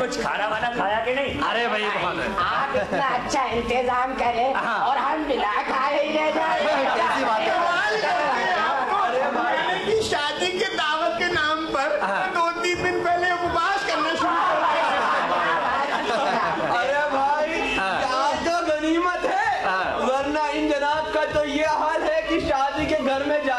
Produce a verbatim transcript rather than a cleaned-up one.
कुछ खाना वाना खाया कि नहीं? अरे भाई बहुत है। आप इतना अच्छा इंतजाम करें और हम बिना खाए ही रह जाए, कैसी बात है? अरे भाई की शादी के दावत के नाम पर दो तीन दिन पहले उपवास करना शुरू कर दिया। अरे भाई आज तो गनीमत है, वरना इन जनाब का तो ये हाल है कि शादी के घर में जा